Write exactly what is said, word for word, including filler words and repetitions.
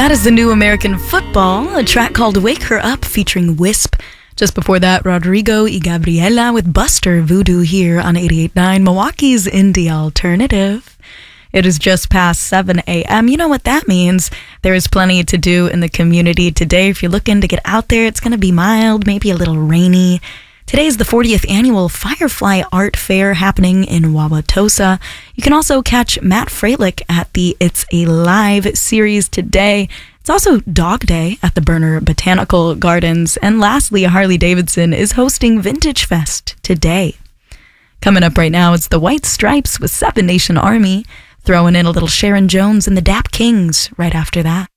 That is the new American Football, a track called Wake Her Up featuring Wisp. Just before that, Rodrigo y Gabriela with Buster Voodoo here on eighty-eight point nine, Milwaukee's Indie Alternative. It is just past seven a.m. You know what that means. There is plenty to do in the community today. If you're looking to get out there, it's going to be mild, maybe a little rainy. Today is the fortieth annual Firefly Art Fair happening in Wauwatosa. You can also catch Matt Freilich at the It's a Live series today. It's also Dog Day at the Burner Botanical Gardens. And lastly, Harley-Davidson is hosting Vintage Fest today. Coming up right now, it's the White Stripes with Seven Nation Army, throwing in a little Sharon Jones and the Dap Kings right after that.